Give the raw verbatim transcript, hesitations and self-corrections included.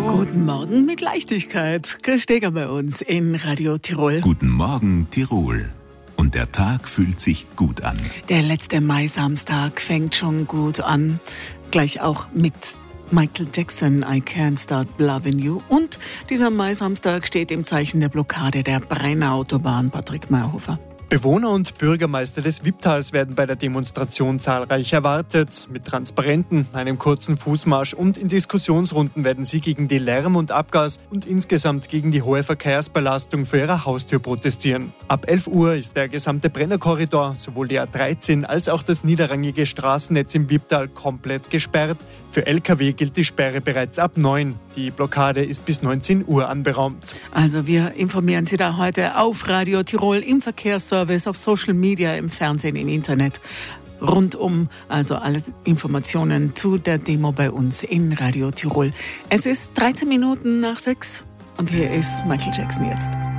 Guten Morgen mit Leichtigkeit. Chris Steger bei uns in Radio Tirol. Guten Morgen Tirol. Und der Tag fühlt sich gut an. Der letzte Mai-Samstag fängt schon gut an. Gleich auch mit Michael Jackson, I Can't Start Loving You. Und dieser Mai-Samstag steht im Zeichen der Blockade der Brenner Autobahn. Patrick Mayerhofer. Bewohner und Bürgermeister des Wipptals werden bei der Demonstration zahlreich erwartet. Mit Transparenten, einem kurzen Fußmarsch und in Diskussionsrunden werden sie gegen die Lärm- und Abgas- und insgesamt gegen die hohe Verkehrsbelastung vor ihrer Haustür protestieren. Ab elf Uhr ist der gesamte Brennerkorridor, sowohl die A dreizehn als auch das niederrangige Straßennetz im Wipptal komplett gesperrt. Für L K W gilt die Sperre bereits ab neun. Die Blockade ist bis neunzehn Uhr anberaumt. Also wir informieren Sie da heute auf Radio Tirol, im Verkehrsservice, auf Social Media, im Fernsehen, im Internet. Rundum, also alle Informationen zu der Demo bei uns in Radio Tirol. Es ist dreizehn Minuten nach sechs und hier ist Michael Jackson jetzt.